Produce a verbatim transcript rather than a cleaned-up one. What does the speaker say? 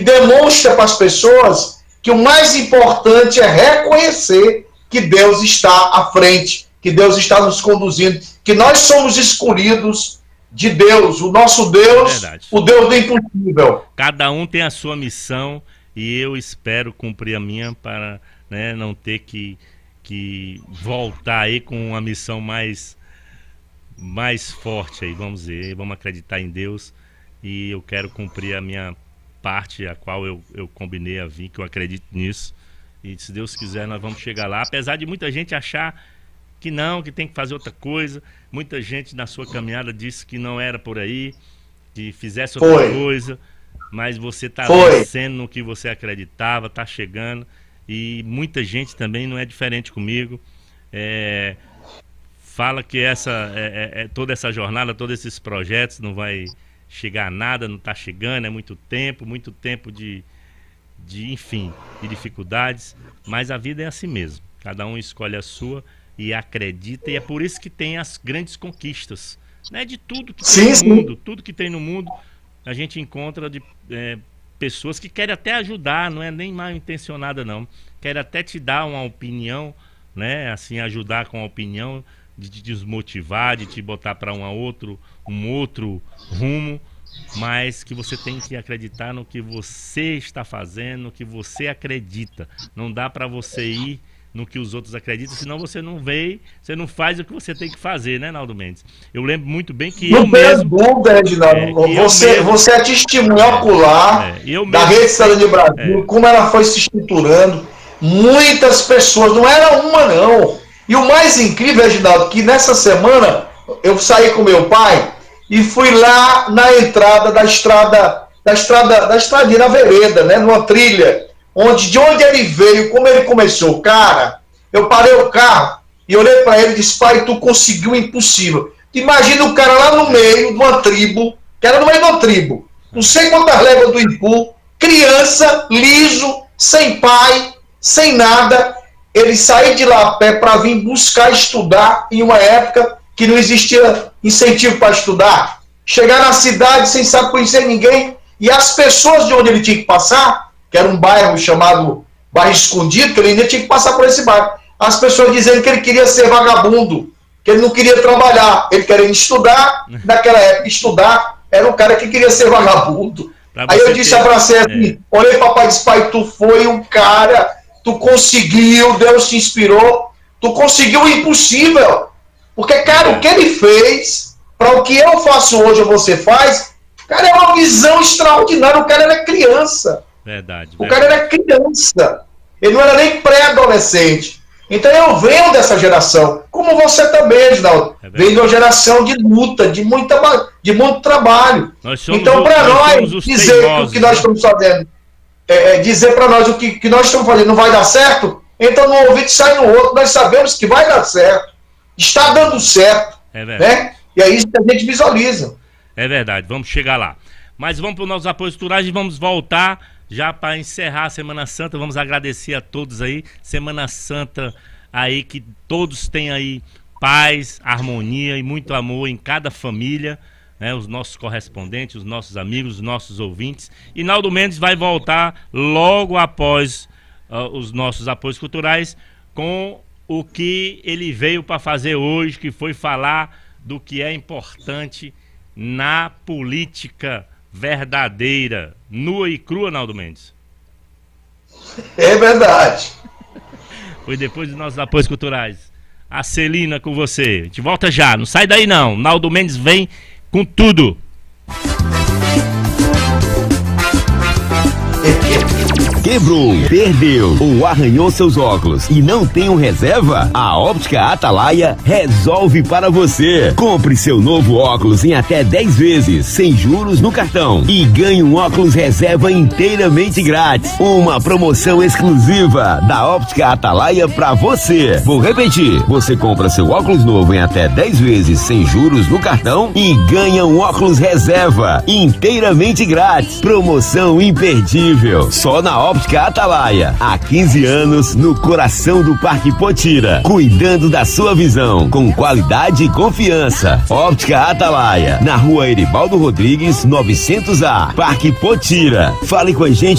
demonstra para as pessoas que o mais importante é reconhecer que Deus está à frente, que Deus está nos conduzindo, que nós somos escolhidos de Deus, o nosso Deus, é o Deus do impossível. Cada um tem a sua missão e eu espero cumprir a minha para, né, não ter que, que voltar aí com uma missão mais, mais forte aí, vamos dizer, vamos acreditar em Deus e eu quero cumprir a minha parte, a qual eu, eu combinei a vir, que eu acredito nisso. E se Deus quiser, nós vamos chegar lá. Apesar de muita gente achar que não, que tem que fazer outra coisa. Muita gente na sua caminhada disse que não era por aí, que fizesse outra Foi. coisa. Mas você está vencendo no que você acreditava, está chegando. E muita gente também não é diferente comigo. É, fala que essa, é, é, toda essa jornada, todos esses projetos não vai chegar a nada, não está chegando. É muito tempo, muito tempo de... de, enfim, de dificuldades, mas a vida é assim mesmo, cada um escolhe a sua e acredita, e é por isso que tem as grandes conquistas, né, de tudo que sim, tem no sim. mundo, tudo que tem no mundo, a gente encontra de é, pessoas que querem até ajudar, não é nem mal intencionada não, querem até te dar uma opinião, né, assim, ajudar com a opinião, de te desmotivar, de te botar para um outro, um outro rumo, mas que você tem que acreditar no que você está fazendo, no que você acredita. Não dá para você ir no que os outros acreditam, senão você não vê, você não faz o que você tem que fazer, né, Naldo Mendes? Eu lembro muito bem que não eu mesmo... Dúvida, Reginaldo. É, você, mesmo, você é testemunha ocular é, é, da Rede Cidadania Brasil, é. como ela foi se estruturando. Muitas pessoas, não era uma não. E o mais incrível, Reginaldo, que nessa semana eu saí com meu pai e fui lá na entrada da estrada, da estrada, da estradinha, na vereda, né, numa trilha, onde, de onde ele veio, como ele começou. Cara, eu parei o carro e olhei para ele e disse, pai, tu conseguiu o impossível. Imagina o cara lá no meio de uma tribo, que era no meio de uma tribo, não sei quantas léguas do Ipu, criança, liso, sem pai, sem nada, ele sair de lá a pé para vir buscar estudar em uma época que não existia incentivo para estudar, chegar na cidade sem saber conhecer ninguém, e as pessoas de onde ele tinha que passar, que era um bairro chamado Bairro Escondido, que ele ainda tinha que passar por esse bairro, as pessoas dizendo que ele queria ser vagabundo, que ele não queria trabalhar, ele queria estudar, naquela época estudar, era um cara que queria ser vagabundo. Aí eu disse, ter... abracei assim, é. olhei para o papai e disse, pai, tu foi um cara, tu conseguiu, Deus te inspirou, tu conseguiu o impossível. Porque, cara, o que ele fez, para o que eu faço hoje ou você faz, cara, é uma visão extraordinária. O cara era criança. Verdade. O verdade. cara era criança. Ele não era nem pré-adolescente. Então eu venho dessa geração, como você também, Reginaldo. É venho de uma geração de luta, de, muita, de muito trabalho. Então, para nós, nós dizer teimosos, o que nós estamos fazendo, é, é, dizer para nós o que, que nós estamos fazendo não vai dar certo, então no ouvido sai no outro, nós sabemos que vai dar certo. Está dando certo, é né? E é isso que a gente visualiza. É verdade, vamos chegar lá. Mas vamos para os nossos apoios culturais e vamos voltar já para encerrar a Semana Santa. Vamos agradecer a todos aí. Semana Santa aí, que todos tenham aí paz, harmonia e muito amor em cada família, né? Os nossos correspondentes, os nossos amigos, os nossos ouvintes. E Naldo Mendes vai voltar logo após uh, os nossos apoios culturais com o que ele veio para fazer hoje, que foi falar do que é importante na política verdadeira, nua e crua, Naldo Mendes. É verdade. Foi depois dos nossos apoios culturais. A Celina com você. A gente volta já, não sai daí não. Naldo Mendes vem com tudo. Quebrou, perdeu ou arranhou seus óculos e não tem um reserva? A Óptica Atalaia resolve para você. Compre seu novo óculos em até dez vezes, sem juros no cartão, e ganhe um óculos reserva inteiramente grátis. Uma promoção exclusiva da Óptica Atalaia para você. Vou repetir, você compra seu óculos novo em até dez vezes, sem juros no cartão, e ganha um óculos reserva inteiramente grátis. Promoção imperdível, só na Óptica Atalaia, há quinze anos no coração do Parque Potira, cuidando da sua visão com qualidade e confiança. Óptica Atalaia, na rua Eribaldo Rodrigues, novecentos A, Parque Potira. Fale com a gente